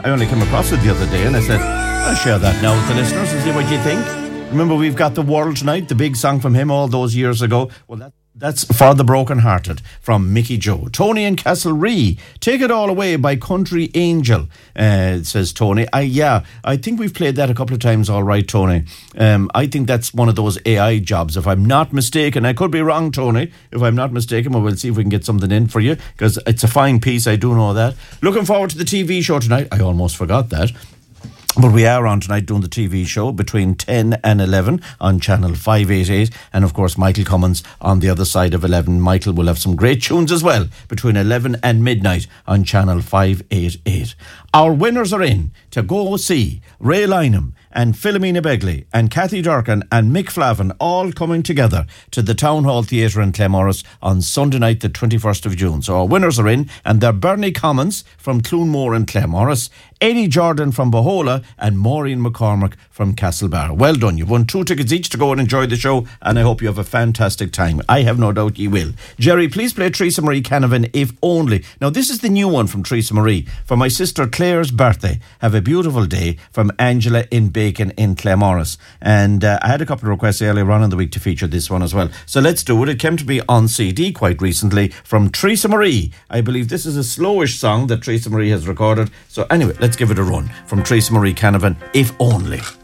I only came across it the other day and I said, I'll share that now with the listeners and see what you think. Remember, We've Got the World Tonight, the big song from him all those years ago. Well, that's For the Broken-Hearted from Mickey Joe. Tony in Castlerea, Take It All Away by Country Angel, says Tony. I think we've played that a couple of times, all right, Tony. I think that's one of those AI jobs, if I'm not mistaken. I could be wrong, Tony. If I'm not mistaken, but we'll see if we can get something in for you, because it's a fine piece, I do know that. Looking forward to the TV show tonight. I almost forgot that. But we are on tonight doing the TV show between 10 and 11 on Channel 588. And of course, Michael Cummins on the other side of 11. Michael will have some great tunes as well between 11 and midnight on Channel 588. Our winners are in to go see Ray Lynham and Philomena Begley and Kathy Durkin and Mick Flavin all coming together to the Town Hall Theatre in Claremorris on Sunday night, the 21st of June. So our winners are in, and they're Bernie Commons from Cloonmore in Claremorris, Eddie Jordan from Bohola, and Maureen McCormick from Castlebar. Well done. You've won 2 tickets each to go and enjoy the show, and I hope you have a fantastic time. I have no doubt you will. Jerry, please play Teresa Marie Canavan, If Only. Now, this is the new one from Teresa Marie. For my sister Claire's birthday, have a beautiful day, from Angela in Bacon in Claremorris. And I had a couple of requests earlier on in the week to feature this one as well. So let's do it. It came to be on CD quite recently from Teresa Marie. I believe this is a slowish song that Teresa Marie has recorded. So anyway, let's give it a run from Teresa Marie Canavan, If Only.